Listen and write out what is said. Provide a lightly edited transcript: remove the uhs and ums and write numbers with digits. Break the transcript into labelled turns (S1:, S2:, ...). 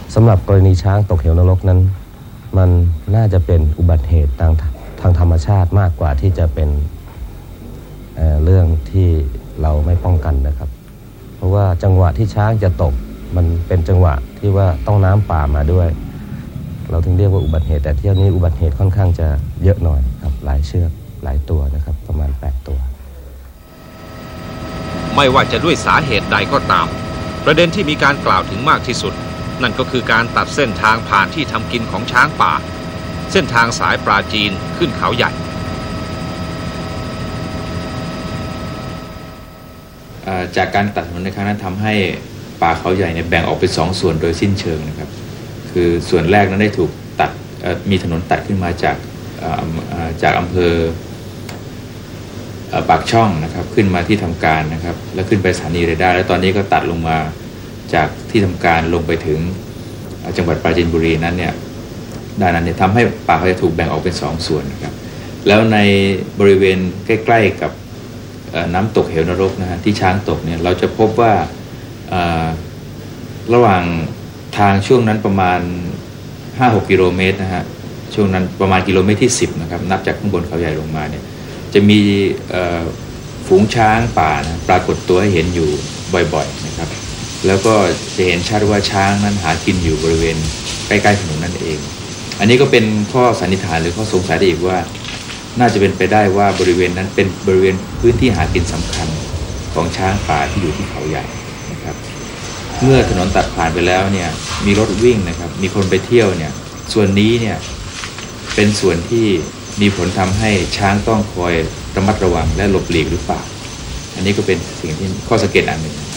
S1: สำหรับกรณีช้างตกเหวนรกนั้นมันน่าจะเป็นอุบัติเหตุทางธรรมชาติมากกว่าที่จะเป็นเรื่องที่เราไม่ป้องกันนะครับเพราะว่าจังหวะที่ช้างจะตกมันเป็นจังหวะที่ว่าต้องน้ำป่ามาด้วยเราถึงเรียกว่าอุบัติเหตุแต่เที่ยวนี้อุบัติเหตุค่อนข้างจะเยอะหน่อยครับหลายเชือกหลายตัวนะครับประมาณ8ตัว
S2: ไม่ว่าจะด้วยสาเหตุใดก็ตามประเด็นที่มีการกล่าวถึงมากที่สุดนั่นก็คือการตัดเส้นทางผ่านที่ทำกินของช้างป่าเส้นทางสายปราจีนขึ้นเขาใหญ่
S3: จากการตัดถนนในครั้งนั้นทำให้ป่าเขาใหญ่เนี่ยแบ่งออกเป็น2 ส่วนโดยสิ้นเชิงนะครับคือส่วนแรกนั้นได้ถูกตัดมีถนนตัดขึ้นมาจากอำเภอปากช่องนะครับขึ้นมาที่ทำการนะครับแล้วขึ้นไปสถานีเรดาร์แล้วตอนนี้ก็ตัดลงมาจากที่ทำการลงไปถึงจังหวัดปราจีนบุรีนั้นเนี่ยด้านนั้นเนี่ยทำให้ป่าเขาจะถูกแบ่งออกเป็น2 ส่วนนะครับแล้วในบริเวณใกล้ๆกับน้ำตกเหวนรกนะฮะที่ช้างตกเนี่ยเราจะพบว่าระหว่างทางช่วงนั้นประมาณ 5-6 กิโลเมตรนะฮะช่วงนั้นประมาณกิโลเมตรที่10นะครับนับจากข้างบนเขาใหญ่ลงมาเนี่ยจะมีฝูงช้างป่านะปรากฏตัวให้เห็นอยู่บ่อยๆนะครับแล้วก็จะเห็นชัดว่าช้างนั้นหากินอยู่บริเวณใกล้ๆถนนนั่นเองอันนี้ก็เป็นข้อสันนิษฐานหรือข้อสงสัยได้อีกว่าน่าจะเป็นไปได้ว่าบริเวณนั้นเป็นบริเวณพื้นที่หากินสำคัญของช้างป่าที่อยู่ที่เขาใหญ่นะครับเมื่อถนนตัดผ่านไปแล้วเนี่ยมีรถวิ่งนะครับมีคนไปเที่ยวเนี่ยส่วนนี้เนี่ยเป็นส่วนที่มีผลทำให้ช้างต้องคอยระมัดระวังและหลบหลีกหรือเปล่าอันนี้ก็เป็นสิ่งที่ข้อสังเกตอันหนึ่ง